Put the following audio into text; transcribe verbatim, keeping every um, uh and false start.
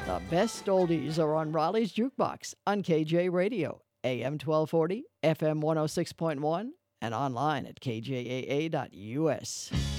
The best oldies are on Raleigh's Jukebox on K J Radio, A M twelve forty, F M one oh six point one, and online at K J A A dot U S.